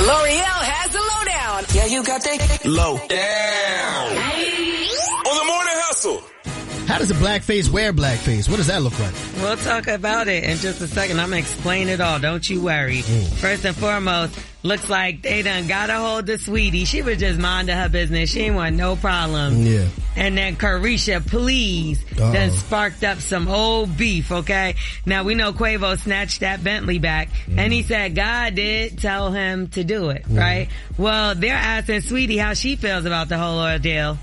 L'Oreal has the lowdown. Yeah, you got that low down. On the Morning Hustle. How does a blackface wear blackface? What does that look like? We'll talk about it in just a second. I'm going to explain it all. Don't you worry. First and foremost, looks like they done got a hold of Sweetie. She was just minding her business. She ain't want no problem. Yeah. And then Carisha, please, done sparked up some old beef, okay? Now, we know Quavo snatched that Bentley back, and he said God did tell him to do it, right? Well, they're asking Sweetie how she feels about the whole ordeal.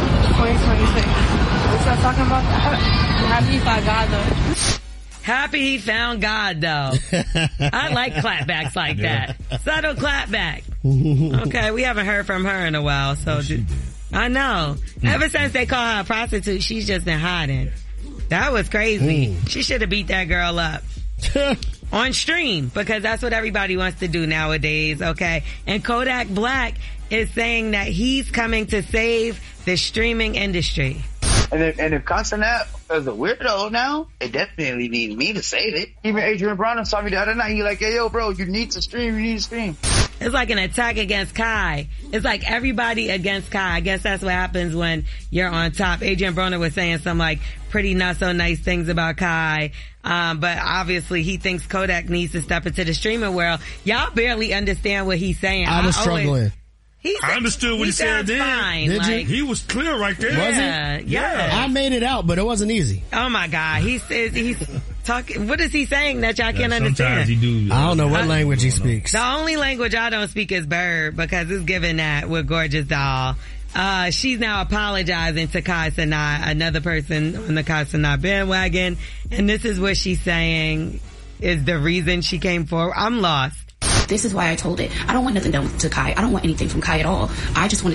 2026. Stop talking about that. Happy he found God, though. Happy he found God, though. I like clapbacks like that. Subtle clapback. Okay, we haven't heard from her in a while, so I know. Ever since they call her a prostitute, she's just been hiding. That was crazy. She should have beat that girl up. On stream, because that's what everybody wants to do nowadays, okay? And Kodak Black is saying that he's coming to save the streaming industry. And if Castanet is a weirdo now, they definitely need me to save it. Even Adrian Broner saw me the other night. He like, hey, yo, bro, you need to stream. It's like an attack against Kai. It's like everybody against Kai. I guess that's what happens when you're on top. Adrian Broner was saying some like pretty not so nice things about Kai. But obviously he thinks Kodak needs to step into the streaming world. Y'all barely understand what he's saying. I was struggling. I understood what he said then. Fine. Did you? He was clear right there. Was he? Yeah. I made it out, but it wasn't easy. Oh my God. He says he's talking. What is he saying that y'all can't understand? Sometimes he do. I don't know what language he speaks. The only language I don't speak is bird, because it's given that with Gorgeous Doll. She's now apologizing to Kai Cenat, another person on the Kai Cenat bandwagon. And this is what she's saying is the reason she came forward. I'm lost. This is why I told it. I don't want nothing done to Kai. I don't want anything from Kai at all. I just wanted